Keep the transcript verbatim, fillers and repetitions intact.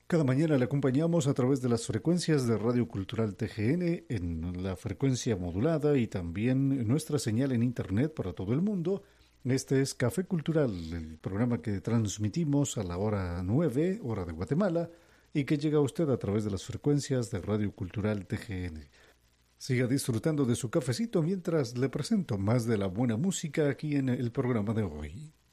Cada mañana le acompañamos a través de las frecuencias de Radio Cultural T G N en la frecuencia modulada y también nuestra señal en Internet para todo el mundo. Este es Café Cultural, el programa que transmitimos a la hora nueve, hora de Guatemala, y que llega a usted a través de las frecuencias de Radio Cultural T G N. Siga disfrutando de su cafecito mientras le presento más de la buena música aquí en el programa de hoy.